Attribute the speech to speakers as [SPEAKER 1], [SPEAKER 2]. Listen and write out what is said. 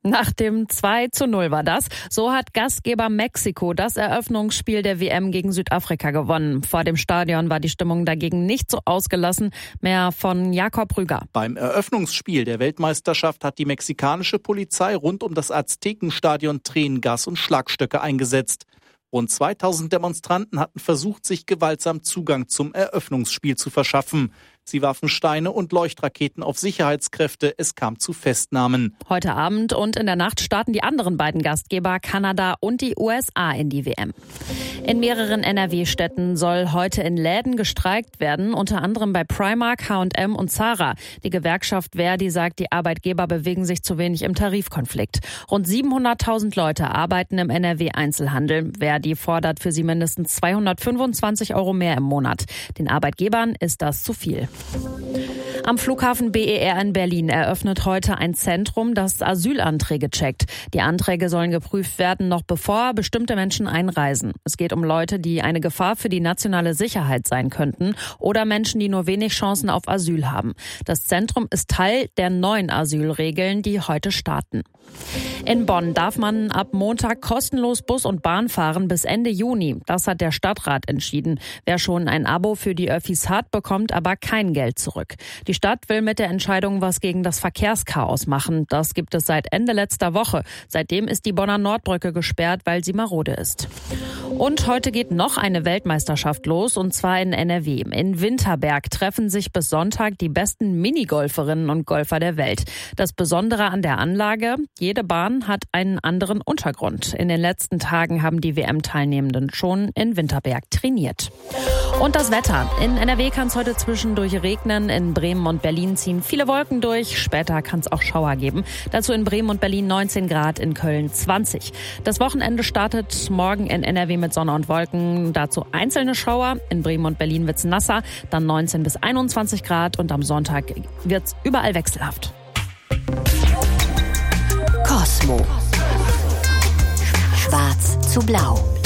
[SPEAKER 1] Nach dem 2:0 war das. So hat Gastgeber Mexiko das Eröffnungsspiel der WM gegen Südafrika gewonnen. Vor dem Stadion war die Stimmung dagegen nicht so ausgelassen. Mehr von Jakob Rüger.
[SPEAKER 2] Beim Eröffnungsspiel der Weltmeisterschaft hat die mexikanische Polizei rund um das Aztekenstadion Tränengas und Schlagstöcke eingesetzt. Rund 2000 Demonstranten hatten versucht, sich gewaltsam Zugang zum Eröffnungsspiel zu verschaffen. Sie warfen Steine und Leuchtraketen auf Sicherheitskräfte. Es kam zu Festnahmen.
[SPEAKER 1] Heute Abend und in der Nacht starten die anderen beiden Gastgeber, Kanada und die USA, in die WM. In mehreren NRW-Städten soll heute in Läden gestreikt werden, unter anderem bei Primark, H&M und Zara. Die Gewerkschaft Verdi sagt, die Arbeitgeber bewegen sich zu wenig im Tarifkonflikt. Rund 700.000 Leute arbeiten im NRW-Einzelhandel. Verdi fordert für sie mindestens 225 € mehr im Monat. Den Arbeitgebern ist das zu viel. Am Flughafen BER in Berlin eröffnet heute ein Zentrum, das Asylanträge checkt. Die Anträge sollen geprüft werden, noch bevor bestimmte Menschen einreisen. Es geht um Leute, die eine Gefahr für die nationale Sicherheit sein könnten oder Menschen, die nur wenig Chancen auf Asyl haben. Das Zentrum ist Teil der neuen Asylregeln, die heute starten. In Bonn darf man ab Montag kostenlos Bus und Bahn fahren bis Ende Juni. Das hat der Stadtrat entschieden. Wer schon ein Abo für die Öffis hat, bekommt aber kein Geld zurück. Die Stadt will mit der Entscheidung was gegen das Verkehrschaos machen. Das gibt es seit Ende letzter Woche. Seitdem ist die Bonner Nordbrücke gesperrt, weil sie marode ist. Und heute geht noch eine Weltmeisterschaft los, und zwar in NRW. In Winterberg treffen sich bis Sonntag die besten Minigolferinnen und Golfer der Welt. Das Besondere an der Anlage: jede Bahn hat einen anderen Untergrund. In den letzten Tagen haben die WM-Teilnehmenden schon in Winterberg trainiert. Und das Wetter. In NRW kann es heute zwischendurch regnen. In Bremen und Berlin ziehen viele Wolken durch. Später kann es auch Schauer geben. Dazu in Bremen und Berlin 19 Grad, in Köln 20. Das Wochenende startet morgen in NRW mit Sonne und Wolken. Dazu einzelne Schauer. In Bremen und Berlin wird's nasser. Dann 19 bis 21 Grad. Und am Sonntag wird's überall wechselhaft.
[SPEAKER 3] Cosmo. Schwarz zu blau.